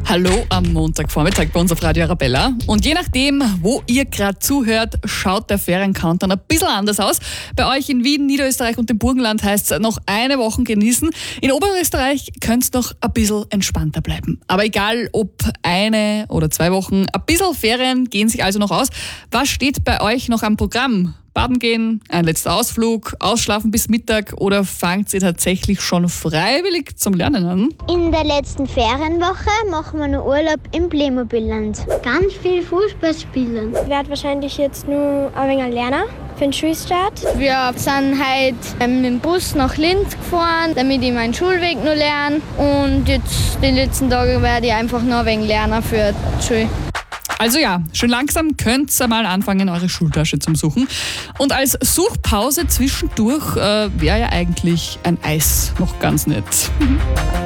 Hallo am Montagvormittag bei uns auf Radio Arabella. Und je nachdem, wo ihr gerade zuhört, schaut der Ferien-Countdown ein bisschen anders aus. Bei euch in Wien, Niederösterreich und dem Burgenland heißt es noch eine Woche genießen. In Oberösterreich könnte es noch ein bisschen entspannter bleiben. Aber egal, ob 1 oder 2 Wochen, ein bisschen Ferien gehen sich also noch aus. Was steht bei euch noch am Programm? Baden gehen, ein letzter Ausflug, ausschlafen bis Mittag oder fangt ihr tatsächlich schon freiwillig zum Lernen an? In der letzten Ferienwoche machen wir einen Urlaub im Playmobilland. Ganz viel Fußball spielen. Ich werde wahrscheinlich jetzt nur ein wenig lernen für den Schulstart. Wir sind heute mit dem Bus nach Linz gefahren, damit ich meinen Schulweg noch lerne. Und jetzt die letzten Tage werde ich einfach noch ein wenig lernen für die Schule. Also ja, schön langsam könnt ihr mal anfangen, eure Schultasche zu suchen. Und als Suchpause zwischendurch wäre ja eigentlich ein Eis noch ganz nett.